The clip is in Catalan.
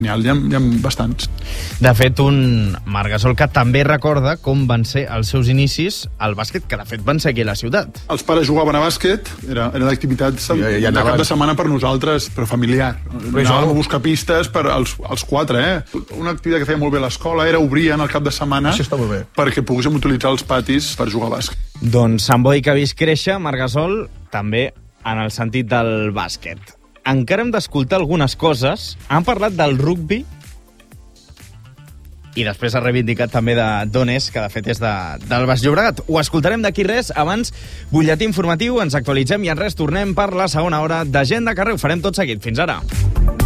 N'hi ha bastants. De fet, un Margasol que també recorda com van ser els seus inicis al bàsquet, que de fet van ser aquí a la ciutat. Els pares jugaven a bàsquet, era l'activitat de cap de setmana per nosaltres, però familiar. Anàvem a buscar pistes per als 4, Una activitat que feia molt bé a l'escola era obrir en el cap de setmana perquè poguéssim utilitzar els patis per jugar a bàsquet. Doncs Sant Boi que ha vist créixer, Margasol, també en el sentit del bàsquet. Encara hem d'escoltar algunes coses. Han parlat del rugbi i després ha reivindicat també d'on és, que de fet és del Baix Llobregat. Ho escoltarem d'aquí res. Abans, butlletí informatiu, ens actualitzem i en res tornem per la segona hora de Gent de Carrer. Ho farem tot seguit. Fins ara.